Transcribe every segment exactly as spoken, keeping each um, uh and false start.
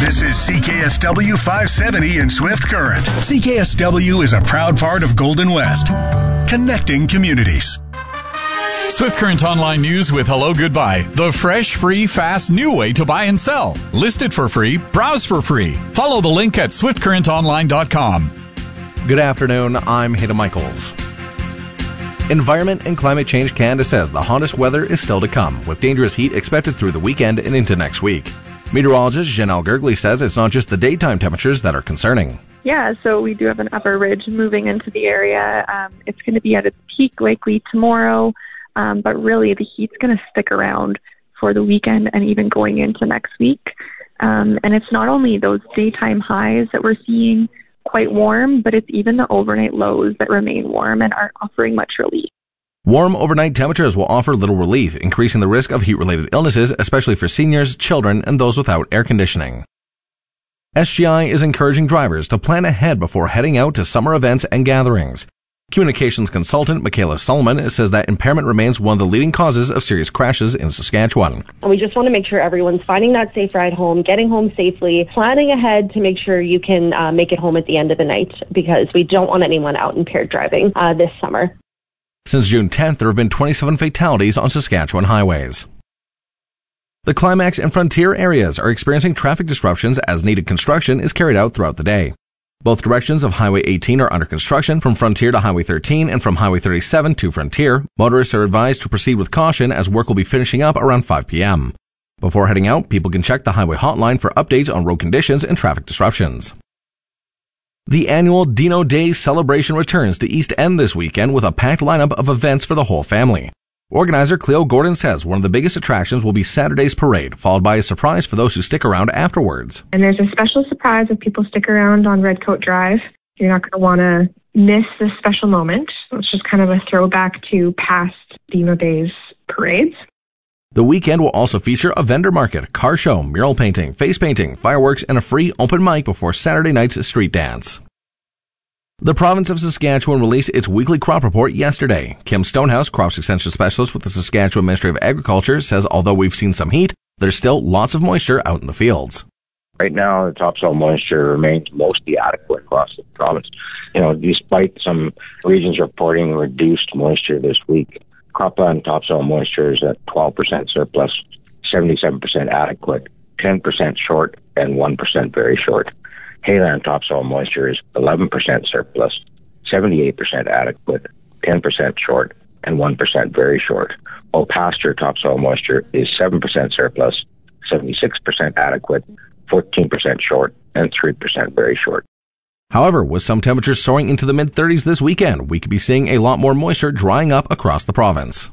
This is C K S W five seventy in Swift Current. C K S W is a proud part of Golden West, connecting communities. Swift Current Online News with Hello Goodbye, the fresh, free, fast, new way to buy and sell. List it for free, browse for free. Follow the link at swift current online dot com. Good afternoon, I'm Hayden Michaels. Environment and Climate Change Canada says the hottest weather is still to come, with dangerous heat expected through the weekend and into next week. Meteorologist Janelle Gergley says it's not just the daytime temperatures that are concerning. Yeah, so we do have an upper ridge moving into the area. Um, it's going to be at its peak likely tomorrow. Um, but really, the heat's going to stick around for the weekend and even going into next week. Um, and it's not only those daytime highs that we're seeing quite warm, but it's even the overnight lows that remain warm and aren't offering much relief. Warm overnight temperatures will offer little relief, increasing the risk of heat-related illnesses, especially for seniors, children, and those without air conditioning. S G I is encouraging drivers to plan ahead before heading out to summer events and gatherings. Communications consultant Michaela Solomon says that impairment remains one of the leading causes of serious crashes in Saskatchewan. And we just want to make sure everyone's finding that safe ride home, getting home safely, planning ahead to make sure you can uh, make it home at the end of the night, because we don't want anyone out impaired driving uh, this summer. Since June tenth, there have been twenty-seven fatalities on Saskatchewan highways. The Climax and Frontier areas are experiencing traffic disruptions as needed construction is carried out throughout the day. Both directions of Highway eighteen are under construction, from Frontier to Highway thirteen and from Highway thirty-seven to Frontier. Motorists are advised to proceed with caution as work will be finishing up around five p.m. Before heading out, people can check the highway hotline for updates on road conditions and traffic disruptions. The annual Dino Days celebration returns to East End this weekend with a packed lineup of events for the whole family. Organizer Cleo Gordon says one of the biggest attractions will be Saturday's parade, followed by a surprise for those who stick around afterwards. And there's a special surprise if people stick around on Redcoat Drive. You're not going to want to miss this special moment. It's just kind of a throwback to past Dino Days parades. The weekend will also feature a vendor market, car show, mural painting, face painting, fireworks, and a free open mic before Saturday night's street dance. The province of Saskatchewan released its weekly crop report yesterday. Kim Stonehouse, crops extension specialist with the Saskatchewan Ministry of Agriculture, says although we've seen some heat, there's still lots of moisture out in the fields. Right now, the topsoil moisture remains mostly adequate across the province. You know, despite some regions reporting reduced moisture this week, cropland topsoil moisture is at twelve percent surplus, seventy-seven percent adequate, ten percent short, and one percent very short. Hayland topsoil moisture is eleven percent surplus, seventy-eight percent adequate, ten percent short, and one percent very short. While pasture topsoil moisture is seven percent surplus, seventy-six percent adequate, fourteen percent short, and three percent very short. However, with some temperatures soaring into the mid-thirties this weekend, we could be seeing a lot more moisture drying up across the province.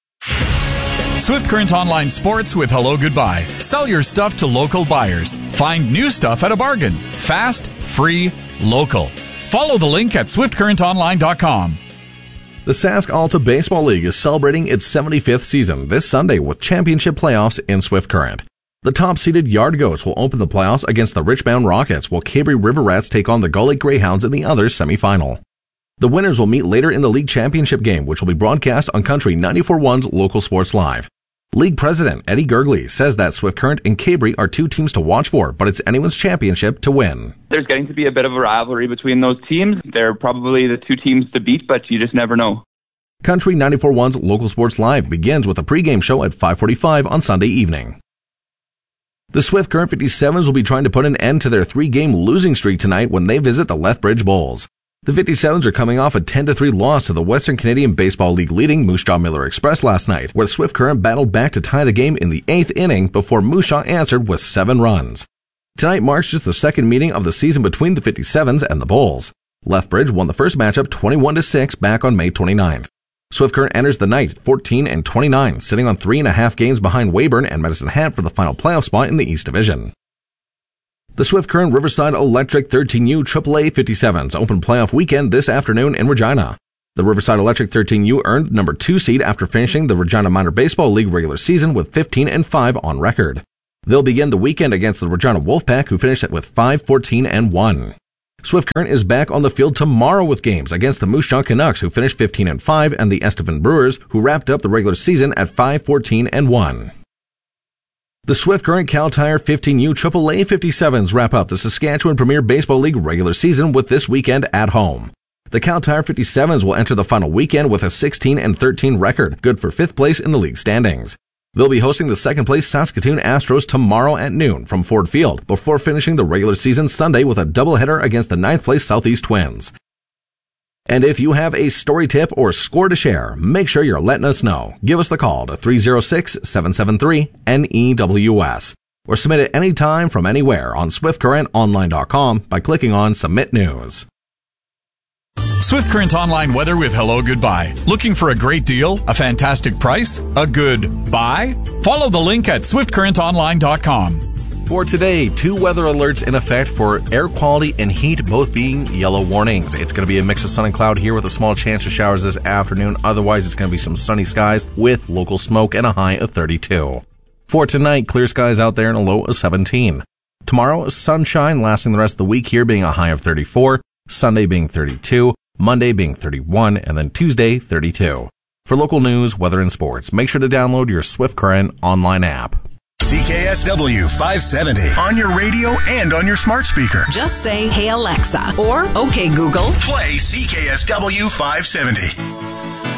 Swift Current Online Sports with Hello Goodbye. Sell your stuff to local buyers. Find new stuff at a bargain. Fast, free, local. Follow the link at swift current online dot com. The Sask Alta Baseball League is celebrating its seventy-fifth season this Sunday with championship playoffs in Swift Current. The top-seeded Yard Goats will open the playoffs against the Richmond Rockets, while Cabri River Rats take on the Gull Lake Greyhounds in the other semifinal. The winners will meet later in the league championship game, which will be broadcast on Country ninety-four point one's Local Sports Live. League President Eddie Gergley says that Swift Current and Cabri are two teams to watch for, but it's anyone's championship to win. There's getting to be a bit of a rivalry between those teams. They're probably the two teams to beat, but you just never know. Country ninety-four point one's Local Sports Live begins with a pregame show at five forty-five on Sunday evening. The Swift Current fifty-sevens will be trying to put an end to their three-game losing streak tonight when they visit the Lethbridge Bulls. The fifty-sevens are coming off a ten to three loss to the Western Canadian Baseball League leading Moose Jaw Miller Express last night, where Swift Current battled back to tie the game in the eighth inning before Moose Jaw answered with seven runs. Tonight marks just the second meeting of the season between the fifty-sevens and the Bulls. Lethbridge won the first matchup twenty-one to six back on May twenty-ninth. Swift Current enters the night fourteen and twenty-nine, sitting on three and a half games behind Weyburn and Medicine Hat for the final playoff spot in the East Division. The Swift Current Riverside Electric thirteen U triple A fifty-sevens open playoff weekend this afternoon in Regina. The Riverside Electric thirteen U earned number two seed after finishing the Regina Minor Baseball League regular season with fifteen and five on record. They'll begin the weekend against the Regina Wolfpack, who finished it with five fourteen and one. Swift Current is back on the field tomorrow with games against the Moose Jaw Canucks, who finished fifteen and five, and the Estevan Brewers, who wrapped up the regular season at five fourteen and one. The Swift Current Cal Tire fifteen U triple A fifty-sevens wrap up the Saskatchewan Premier Baseball League regular season with this weekend at home. The Cal Tire fifty-sevens will enter the final weekend with a sixteen and thirteen record, good for fifth place in the league standings. They'll be hosting the second place Saskatoon Astros tomorrow at noon from Ford Field before finishing the regular season Sunday with a doubleheader against the ninth place Southeast Twins. And if you have a story tip or score to share, make sure you're letting us know. Give us the call to three oh six, seven seven three, N E W S or submit it anytime from anywhere on swift current online dot com by clicking on Submit News. Swift Current Online weather with Hello Goodbye. Looking for a great deal, a fantastic price, a good buy? Follow the link at swift current online dot com. For today, two weather alerts in effect for air quality and heat, both being yellow warnings. It's going to be a mix of sun and cloud here with a small chance of showers this afternoon. Otherwise, it's going to be some sunny skies with local smoke and a high of thirty-two. For tonight, clear skies out there and a low of seventeen. Tomorrow, sunshine lasting the rest of the week here being a high of thirty-four, Sunday being thirty-two, Monday being thirty-one, and then Tuesday, thirty-two. For local news, weather, and sports, make sure to download your Swift Current online app. C K S W five seventy on your radio and on your smart speaker. Just say, "Hey Alexa," or "Okay Google." Play C K S W five seventy.